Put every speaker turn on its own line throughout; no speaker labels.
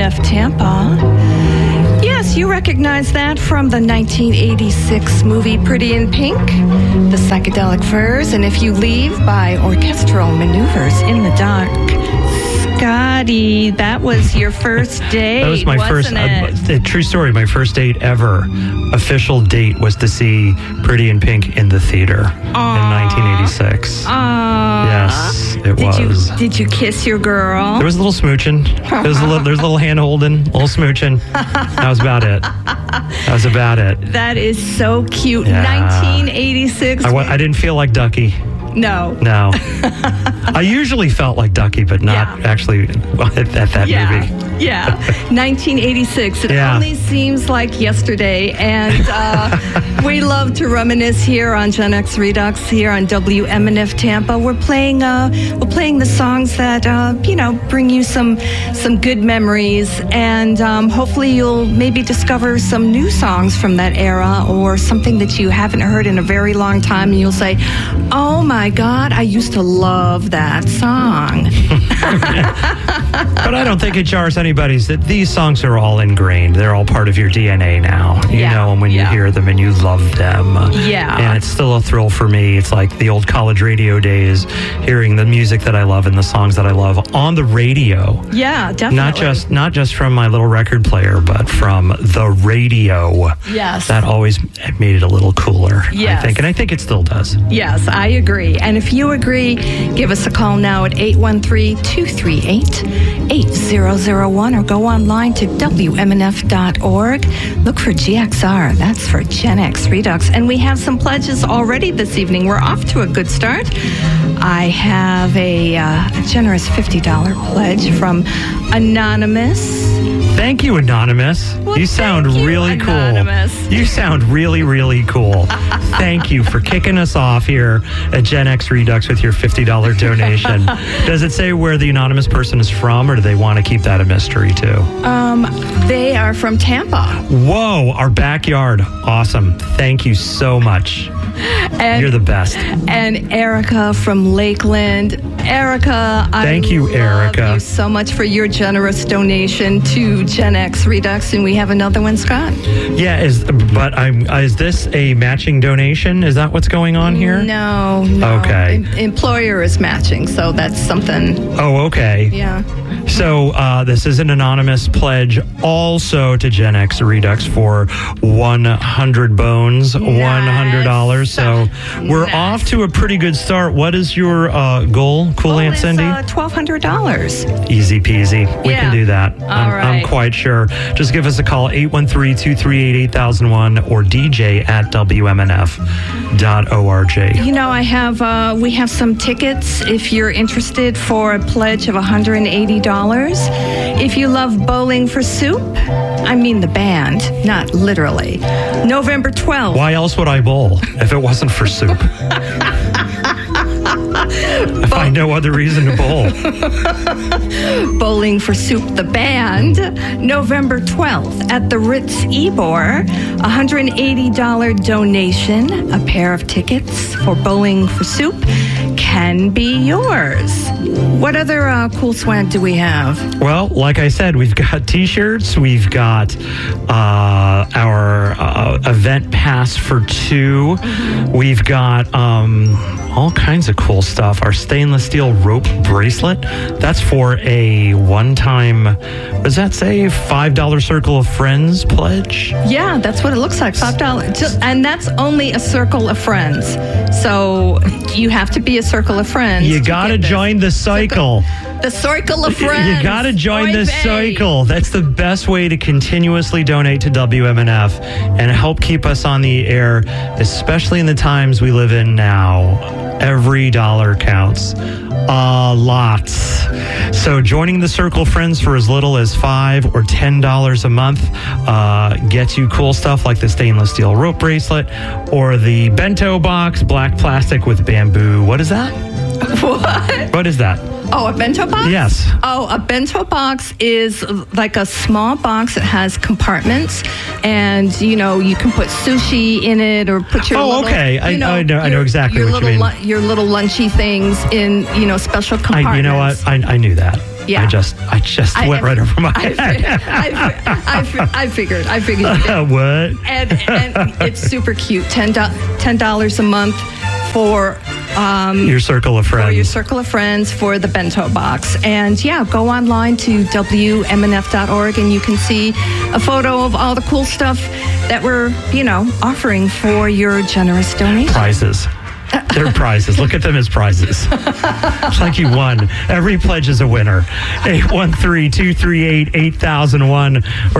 WMNF Tampa. Yes, you recognize that from the 1986 movie Pretty in Pink, the Psychedelic Furs, and If You Leave by Orchestral Maneuvers in the Dark. Scotty, that was your first date.
That was my first, true story, my first date ever. Official date was to see Pretty in Pink in the theater in 1986. Yes, it was.
Did you kiss your girl?
There was a little smooching. There's a little hand holding, a little smooching. That was about it.
That is so cute.
Yeah.
1986.
I didn't feel like Ducky.
No.
I usually felt like Ducky, but not actually at that movie.
Yeah. 1986. It only seems like yesterday. And we love to reminisce here on Gen X Redux, here on WMNF Tampa. We're playing the songs that, bring you some good memories. And hopefully you'll maybe discover some new songs from that era or something that you haven't heard in a very long time. And you'll say, oh my God, I used to love that song.
But I don't think it jars anybody's that these songs are all ingrained. They're all part of your DNA now. You know them when you hear them and you love them.
Yeah.
And it's still a thrill for me. It's like the old college radio days, hearing the music that I love and the songs that I love on the radio.
Yeah, definitely.
Not just from my little record player, but from the radio.
Yes.
That always made it a little cooler,
yes.
I think. And I think it still does.
Yes, I agree. And if you agree, give us a call now at 813-238-8001 or go online to WMNF.org. Look for GXR. That's for Gen X Redux. And we have some pledges already this evening. We're off to a good start. I have a generous $50 pledge from Anonymous.
Thank you, Anonymous.
Well,
you sound really
Anonymous.
Cool. You sound really, really cool. Thank you for kicking us off here at Gen X Redux with your $50 donation. Does it say where the anonymous person is from, or do they want to keep that a mystery too?
They are from Tampa.
Whoa, our backyard. Awesome. Thank you so much.
And,
you're the best.
And Erica from Lakeland. Erica,
thank you, Erica.
Thank you so much for your generous donation to Gen X Redux. And we have another one, Scott.
Yeah, is this a matching donation? Is that what's going on here?
No.
Okay.
Employer is matching, so that's something.
Oh, okay.
Yeah.
So this is an anonymous pledge also to Gen X Redux for 100 bones, $100. So we're off to a pretty good start. What is your goal, Cool Aunt Cindy?
$1,200.
Easy peasy. We can do that. I'm quite sure. Just give us a call, 813-238-8001 or dj@WMNF.org.
You know, we have some tickets if you're interested for a pledge of $180. If you love Bowling for Soup, I mean the band, not literally. November 12th.
Why else would I bowl if it wasn't for soup? I find no other reason to bowl.
Bowling for Soup, the band, November 12th at the Ritz Ybor. $180 donation. A pair of tickets for Bowling for Soup can be yours. What other cool swag do we have?
Well, like I said, we've got T-shirts. We've got our event pass for 2. Mm-hmm. We've got all kinds of cool stuff. Our stainless steel rope bracelet. That's for a one-time, what does that say? $5 Circle of Friends pledge?
Yeah, that's what it looks like. $5. And that's only a circle of friends. So you have to be a circle of friends.
You got to join the cycle.
The circle of friends.
You got to join the cycle. That's the best way to continuously donate to WMNF and help keep us on the air, especially in the times we live in now. Every dollar counts. A lot. So joining the Circle of Friends for as little as $5 or $10 a month gets you cool stuff like the stainless steel rope bracelet or the bento box, black plastic with bamboo. What is that? What is that?
Oh, a bento box?
Yes.
Oh, a bento box is like a small box that has compartments, and you can put sushi in it or put your
okay. I know exactly what you mean.
Your little lunchy things in special compartments.
You know what? I knew that.
Yeah.
I just went right over my head.
I figured you did.
What?
And it's super cute. $10 a month for
your circle of friends.
For your circle of friends for the bento box. And yeah, go online to WMNF.org and you can see a photo of all the cool stuff that we're, offering for your generous donation.
Prizes. They're prizes. Look at them as prizes. It's like you won. Every pledge is a winner. 813-238-8001 or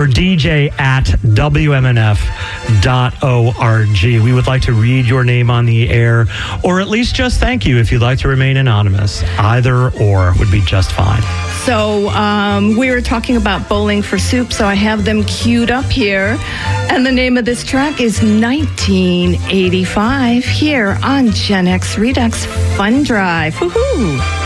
dj@WMNF.org. We would like to read your name on the air, or at least just thank you if you'd like to remain anonymous. Either or would be just fine.
So we were talking about Bowling for Soup, so I have them queued up here. And the name of this track is 1985 here on Gen X Redux Fun Drive. Woohoo!